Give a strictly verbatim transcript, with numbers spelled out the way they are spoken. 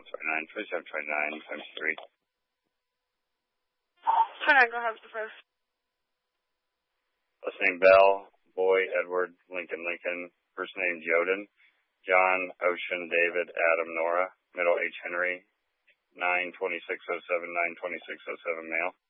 twenty-nine, twenty-seven, twenty-nine times three. twenty-nine, go ahead with the first. Last name Bell, Boy, Edward, Lincoln, Lincoln. First name Joden, John, Ocean, David, Adam, Nora. Middle H. Henry, nine twenty-six oh seven, nine twenty-six oh seven male.